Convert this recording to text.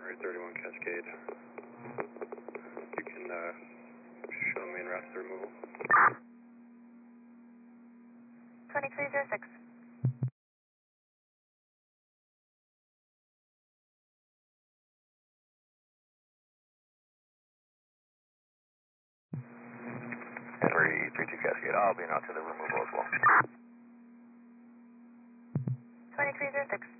January 31 Cascade. You can show me en route to removal. 2306. January 32 Cascade, I'll be en route to the removal as well. 2306.